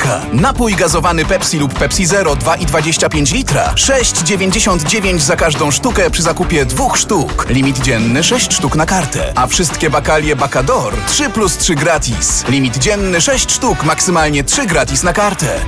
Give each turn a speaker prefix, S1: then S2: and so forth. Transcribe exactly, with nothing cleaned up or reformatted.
S1: Ekologiczka. Napój gazowany Pepsi lub Pepsi Zero dwa i dwadzieścia pięć litra. sześć dziewięćdziesiąt dziewięć za każdą sztukę przy zakupie dwóch sztuk. Limit dzienny sześć sztuk na kartę. A wszystkie bakalie Bacador trzy plus trzy gratis. Limit dzienny sześć sztuk, maksymalnie trzy gratis na kartę.